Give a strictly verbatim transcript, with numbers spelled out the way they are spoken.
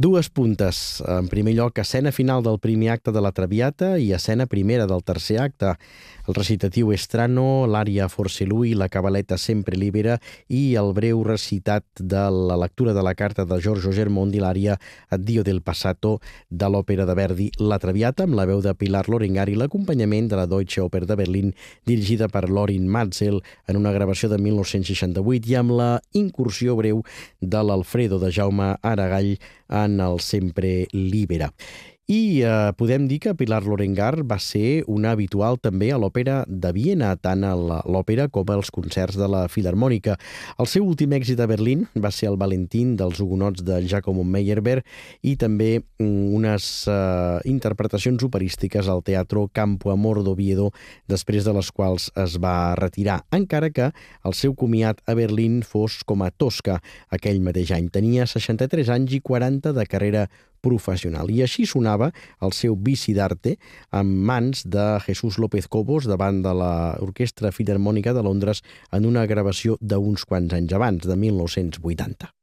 Dues puntes. En primer lloc, escena final del primer acte de la Traviata i escena primera del tercer acte. El recitatiu Estrano, l'ària Forse Lui, la cabaleta Sempre Libera i el breu recitat de la lectura de la carta de Giorgio Germondi, l'ària Addio del Passato de l'òpera de Verdi La Traviata, amb la veu de Pilar Lorengar i l'acompanyament de la Deutsche Oper de Berlín, dirigida per Lorin Maazel en una gravació de mil nou-cents seixanta-vuit i amb la incursió breu de l'Alfredo de Jaume Aragall en el Sempre Libera. I eh, podem dir que Pilar Lorengar va ser una habitual també a l'Òpera de Viena, tant a l'òpera com als concerts de la Filarmònica. El seu últim èxit a Berlín va ser el Valentín dels Hugonots de Giacomo Meyerbeer i també unes eh, interpretacions operístiques al Teatro Campo Amor d'Oviedo, després de les quals es va retirar, encara que el seu comiat a Berlín fos com a Tosca aquell mateix any. Tenia seixanta-tres anys i quaranta de carrera professional. I així sonava el seu Bici d'Arte en mans de Jesús López Cobos davant de l'Orquestra Filarmònica de Londres en una gravació d'uns quants anys abans, de mil nou-cents vuitanta.